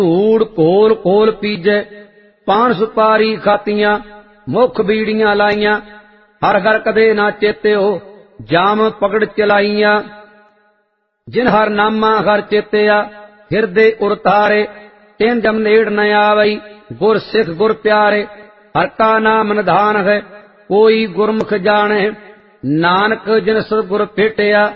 धूड़ घोल घोल पीजे, पान सुपारी खातियां, मुख बीड़ियां लाइयां, हर हर कदे ना चेत्यो, जाम पगड़ चलाइयां। जिन हर नामा हर चेत्या, हिरदे उरतारे, तिन जम नेड़ न आवई, गुर सिख गुर प्यारे। हर का नाम निधान है, कोई गुरमुख जाने, नानक जिन सतगुर भेटिया।